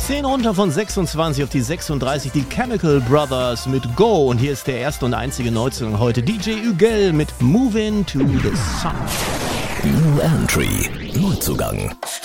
10 runter von 26 auf die 36, die Chemical Brothers mit Go. Und hier ist der erste und einzige Neuzugang heute, DJ Ügel mit Movin' to the Sun. New Entry, Neuzugang.